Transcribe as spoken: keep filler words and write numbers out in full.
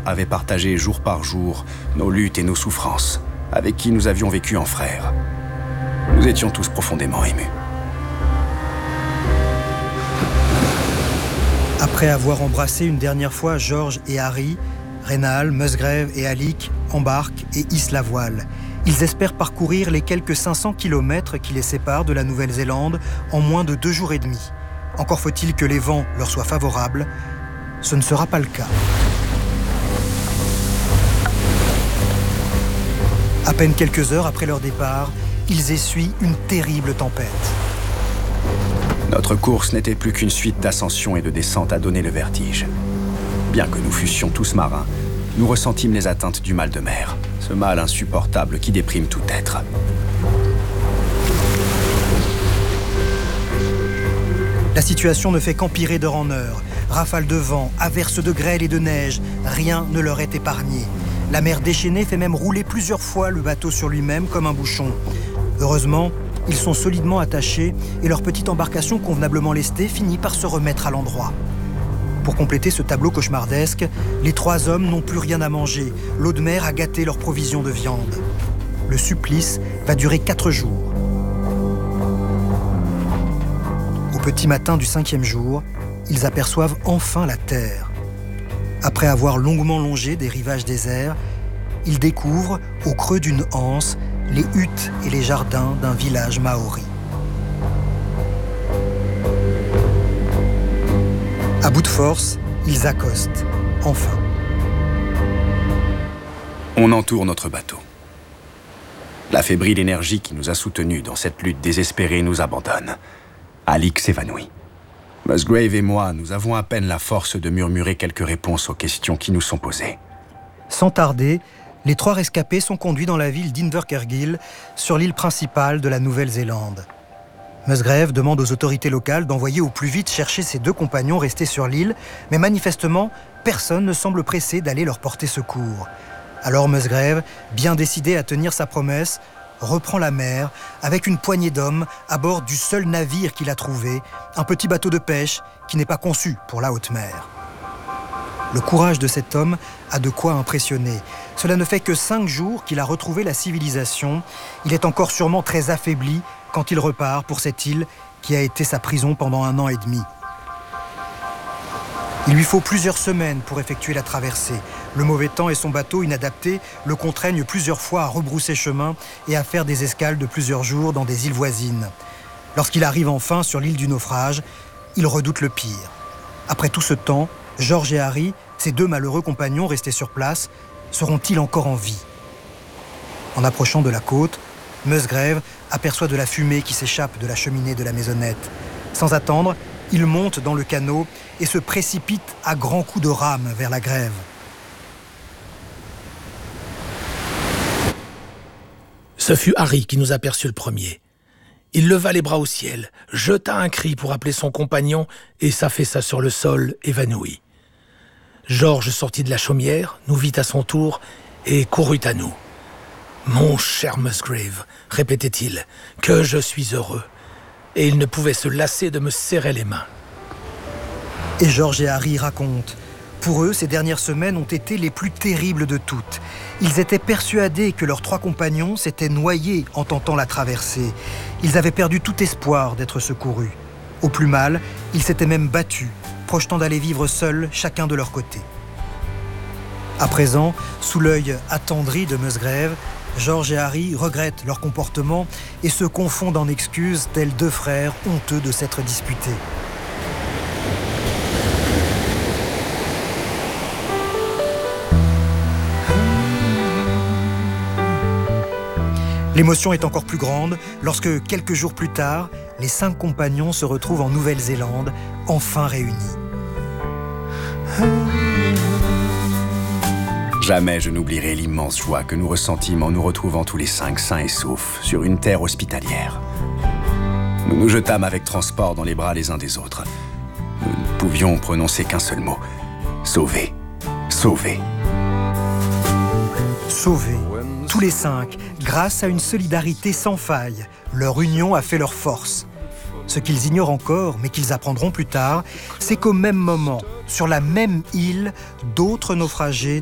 avaient partagé jour par jour nos luttes et nos souffrances, avec qui nous avions vécu en frères. Nous étions tous profondément émus. Après avoir embrassé une dernière fois George et Harry, Raynal, Musgrave et Alec embarquent et hissent la voile. Ils espèrent parcourir les quelques cinq cents kilomètres qui les séparent de la Nouvelle-Zélande en moins de deux jours et demi. Encore faut-il que les vents leur soient favorables. Ce ne sera pas le cas. À peine quelques heures après leur départ, ils essuient une terrible tempête. Notre course n'était plus qu'une suite d'ascensions et de descentes à donner le vertige. Bien que nous fussions tous marins, nous ressentîmes les atteintes du mal de mer, ce mal insupportable qui déprime tout être. La situation ne fait qu'empirer d'heure en heure. Rafales de vent, averses de grêle et de neige, rien ne leur est épargné. La mer déchaînée fait même rouler plusieurs fois le bateau sur lui-même comme un bouchon. Heureusement, ils sont solidement attachés et leur petite embarcation convenablement lestée finit par se remettre à l'endroit. Pour compléter ce tableau cauchemardesque, les trois hommes n'ont plus rien à manger. L'eau de mer a gâté leurs provisions de viande. Le supplice va durer quatre jours. Au petit matin du cinquième jour, ils aperçoivent enfin la terre. Après avoir longuement longé des rivages déserts, ils découvrent, au creux d'une anse, les huttes et les jardins d'un village maori. À bout de force, ils accostent, enfin. On entoure notre bateau. La fébrile énergie qui nous a soutenus dans cette lutte désespérée nous abandonne. Alec s'évanouit. Musgrave et moi, nous avons à peine la force de murmurer quelques réponses aux questions qui nous sont posées. Sans tarder, les trois rescapés sont conduits dans la ville d'Invercargill, sur l'île principale de la Nouvelle-Zélande. Musgrave demande aux autorités locales d'envoyer au plus vite chercher ses deux compagnons restés sur l'île, mais manifestement, personne ne semble pressé d'aller leur porter secours. Alors Musgrave, bien décidé à tenir sa promesse, reprend la mer avec une poignée d'hommes à bord du seul navire qu'il a trouvé, un petit bateau de pêche qui n'est pas conçu pour la haute mer. Le courage de cet homme a de quoi impressionner. Cela ne fait que cinq jours qu'il a retrouvé la civilisation. Il est encore sûrement très affaibli quand il repart pour cette île qui a été sa prison pendant un an et demi. Il lui faut plusieurs semaines pour effectuer la traversée. Le mauvais temps et son bateau inadapté le contraignent plusieurs fois à rebrousser chemin et à faire des escales de plusieurs jours dans des îles voisines. Lorsqu'il arrive enfin sur l'île du naufrage, il redoute le pire. Après tout ce temps, George et Harry, ses deux malheureux compagnons restés sur place, seront-ils encore en vie? En approchant de la côte, Musgrave aperçoit de la fumée qui s'échappe de la cheminée de la maisonnette. Sans attendre, il monte dans le canot et se précipite à grands coups de rame vers la grève. Ce fut Harry qui nous aperçut le premier. Il leva les bras au ciel, jeta un cri pour appeler son compagnon et s'affaissa sur le sol, évanoui. George sortit de la chaumière, nous vit à son tour et courut à nous. « Mon cher Musgrave, répétait-il, que je suis heureux. » Et il ne pouvait se lasser de me serrer les mains. Et George et Harry racontent. Pour eux, ces dernières semaines ont été les plus terribles de toutes. Ils étaient persuadés que leurs trois compagnons s'étaient noyés en tentant la traversée. Ils avaient perdu tout espoir d'être secourus. Au plus mal, ils s'étaient même battus, projetant d'aller vivre seuls, chacun de leur côté. À présent, sous l'œil attendri de Musgrave, George et Harry regrettent leur comportement et se confondent en excuses, tels deux frères honteux de s'être disputés. L'émotion est encore plus grande lorsque, quelques jours plus tard, les cinq compagnons se retrouvent en Nouvelle-Zélande, enfin réunis. Jamais je n'oublierai l'immense joie que nous ressentîmes en nous retrouvant tous les cinq sains et saufs sur une terre hospitalière. Nous nous jetâmes avec transport dans les bras les uns des autres. Nous ne pouvions prononcer qu'un seul mot. Sauver. Sauver. Sauvés. Tous les cinq, grâce à une solidarité sans faille. Leur union a fait leur force. Ce qu'ils ignorent encore, mais qu'ils apprendront plus tard, c'est qu'au même moment, sur la même île, d'autres naufragés